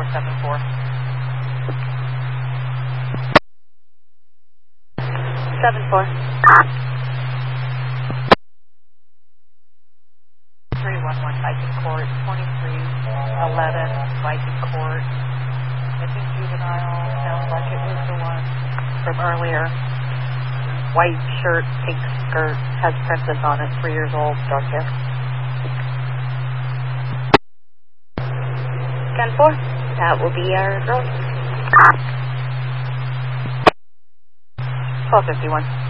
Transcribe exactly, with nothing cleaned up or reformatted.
seven four. seven four. three one one Viking Court, twenty-three eleven Viking Court. Missing juvenile, sounds like it was the one from earlier. White shirt, pink skirt, has princess on it, three years old, dark hair. ten four, that will be our girl. twelve fifty-one.